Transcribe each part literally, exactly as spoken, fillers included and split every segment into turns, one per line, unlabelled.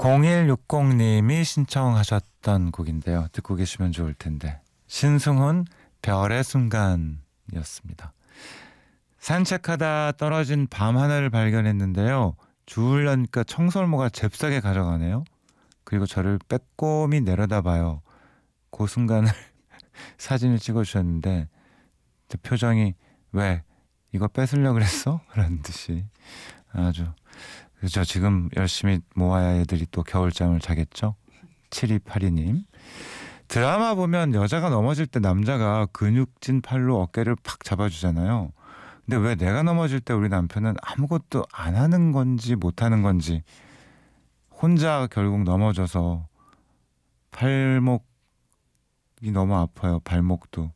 공일육공님이 신청하셨던 곡인데요. 듣고 계시면 좋을 텐데. 신승훈 별의 순간이었습니다. 산책하다 떨어진 밤하늘을 발견했는데요. 주우려니까 청설모가 잽싸게 가져가네요. 그리고 저를 빼꼼히 내려다봐요. 그 순간을 사진을 찍어주셨는데 표정이 왜 이거 뺏으려고 그랬어? 라는 듯이 아주 그죠. 지금 열심히 모아야 애들이 또 겨울잠을 자겠죠. 칠이팔이님 드라마 보면 여자가 넘어질 때 남자가 근육진 팔로 어깨를 팍 잡아주잖아요. 근데 왜 내가 넘어질 때 우리 남편은 아무것도 안 하는 건지 못하는 건지 혼자 결국 넘어져서 팔목이 너무 아파요. 발목도.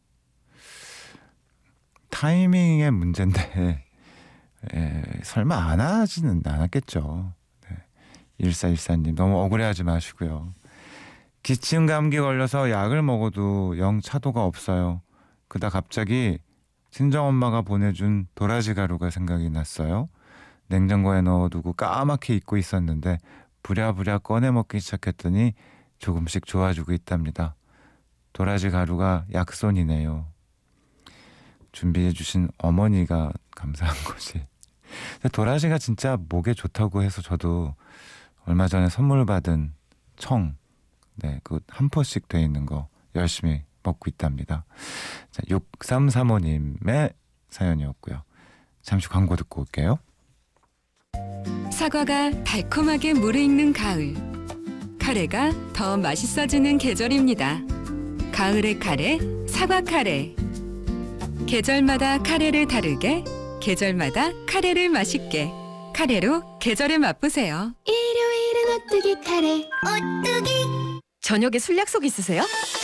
타이밍의 문제인데 에, 설마 안 하지는 않았겠죠. 네. 일사일사님 너무 억울해하지 마시고요. 기침 감기 걸려서 약을 먹어도 영 차도가 없어요. 그다 갑자기 친정엄마가 보내준 도라지 가루가 생각이 났어요. 냉장고에 넣어두고 까맣게 잊고 있었는데 부랴부랴 꺼내 먹기 시작했더니 조금씩 좋아지고 있답니다. 도라지 가루가 약손이네요. 준비해 주신 어머니가 감사한 거지. 도라지가 진짜 목에 좋다고 해서 저도 얼마 전에 선물 받은 청, 네, 그 한 포씩 돼 있는 거 열심히 먹고 있답니다. 자, 육삼삼오님의 사연이었고요. 잠시 광고 듣고 올게요.
사과가 달콤하게 무르익는 가을. 카레가 더 맛있어지는 계절입니다. 가을의 카레, 사과 카레. 계절마다 카레를 다르게, 계절마다 카레를 맛있게. 카레로 계절을 맛보세요.
일요일은 오뚜기 카레. 오뚜기.
저녁에 술 약속 있으세요?